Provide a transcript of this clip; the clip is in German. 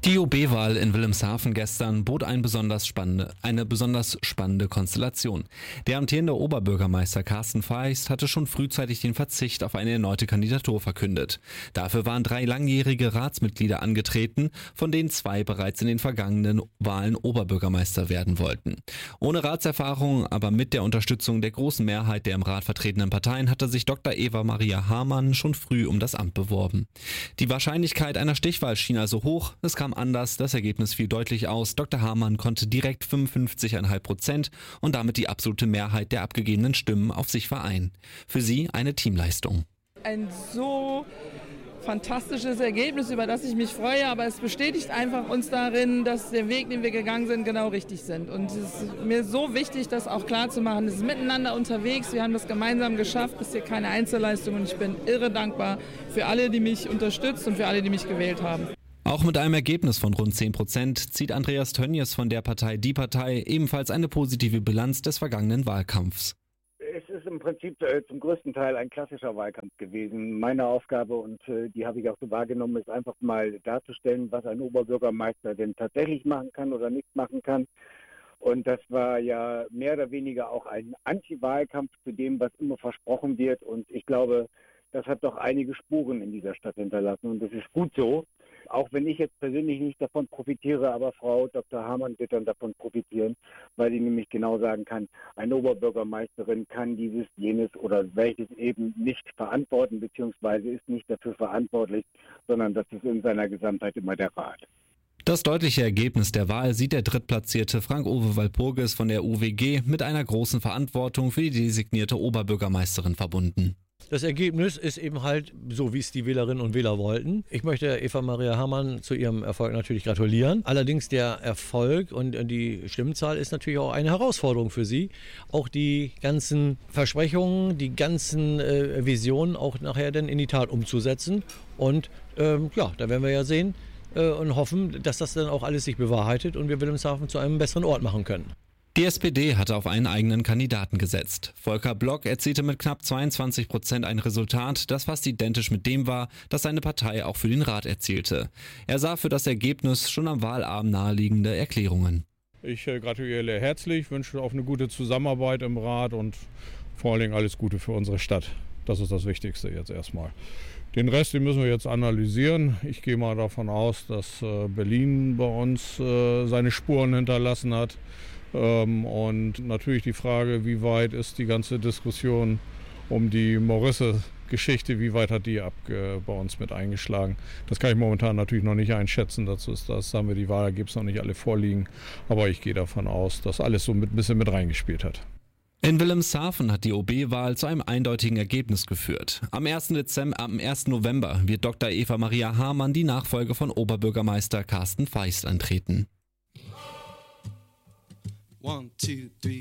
Die OB-Wahl in Wilhelmshaven gestern bot eine besonders spannende Konstellation. Der amtierende Oberbürgermeister Carsten Feist hatte schon frühzeitig den Verzicht auf eine erneute Kandidatur verkündet. Dafür waren 3 langjährige Ratsmitglieder angetreten, von denen 2 bereits in den vergangenen Wahlen Oberbürgermeister werden wollten. Ohne Ratserfahrung, aber mit der Unterstützung der großen Mehrheit der im Rat vertretenen Parteien hatte sich Dr. Eva Maria Hamann schon früh um das Amt beworben. Die Wahrscheinlichkeit einer Stichwahl schien also hoch, es kam anders, das Ergebnis fiel deutlich aus. Dr. Hamann konnte direkt 55,5% und damit die absolute Mehrheit der abgegebenen Stimmen auf sich vereinen. Für sie eine Teamleistung. Ein so fantastisches Ergebnis, über das ich mich freue, aber es bestätigt einfach uns darin, dass der Weg, den wir gegangen sind, genau richtig sind. Und es ist mir so wichtig, das auch klar zu machen. Es ist miteinander unterwegs, wir haben das gemeinsam geschafft, es ist hier keine Einzelleistung und ich bin irre dankbar für alle, die mich unterstützt und für alle, die mich gewählt haben. Auch mit einem Ergebnis von rund 10% zieht Andreas Tönjes von der Partei Die Partei ebenfalls eine positive Bilanz des vergangenen Wahlkampfs. Es ist im Prinzip zum größten Teil ein klassischer Wahlkampf gewesen. Meine Aufgabe, und die habe ich auch so wahrgenommen, ist einfach mal darzustellen, was ein Oberbürgermeister denn tatsächlich machen kann oder nicht machen kann. Und das war ja mehr oder weniger auch ein Anti-Wahlkampf zu dem, was immer versprochen wird. Und ich glaube, das hat doch einige Spuren in dieser Stadt hinterlassen. Und das ist gut so. Auch wenn ich jetzt persönlich nicht davon profitiere, aber Frau Dr. Hamann wird dann davon profitieren, weil sie nämlich genau sagen kann, eine Oberbürgermeisterin kann dieses, jenes oder welches eben nicht verantworten, beziehungsweise ist nicht dafür verantwortlich, sondern das ist in seiner Gesamtheit immer der Rat. Das deutliche Ergebnis der Wahl sieht der drittplatzierte Frank-Uwe Walpurgis von der UWG mit einer großen Verantwortung für die designierte Oberbürgermeisterin verbunden. Das Ergebnis ist eben halt so, wie es die Wählerinnen und Wähler wollten. Ich möchte Eva Maria Hamann zu ihrem Erfolg natürlich gratulieren. Allerdings der Erfolg und die Stimmenzahl ist natürlich auch eine Herausforderung für sie. Auch die ganzen Versprechungen, die ganzen Visionen auch nachher dann in die Tat umzusetzen. Und da werden wir ja sehen und hoffen, dass das dann auch alles sich bewahrheitet und wir Wilhelmshaven zu einem besseren Ort machen können. Die SPD hatte auf einen eigenen Kandidaten gesetzt. Volker Block erzielte mit knapp 22% ein Resultat, das fast identisch mit dem war, das seine Partei auch für den Rat erzielte. Er sah für das Ergebnis schon am Wahlabend naheliegende Erklärungen. Ich gratuliere herzlich, wünsche auf eine gute Zusammenarbeit im Rat und vor allen Dingen alles Gute für unsere Stadt. Das ist das Wichtigste jetzt erstmal. Den Rest, den müssen wir jetzt analysieren. Ich gehe mal davon aus, dass Berlin bei uns seine Spuren hinterlassen hat. Und natürlich die Frage, wie weit ist die ganze Diskussion um die Morisse-Geschichte, wie weit hat die bei uns mit eingeschlagen? Das kann ich momentan natürlich noch nicht einschätzen. Dazu haben wir die Wahlergebnisse noch nicht alle vorliegen. Aber ich gehe davon aus, dass alles so ein bisschen mit reingespielt hat. In Wilhelmshaven hat die OB-Wahl zu einem eindeutigen Ergebnis geführt. Am 1. November wird Dr. Eva Maria Hamann die Nachfolge von Oberbürgermeister Carsten Feist antreten. 1, 2, 3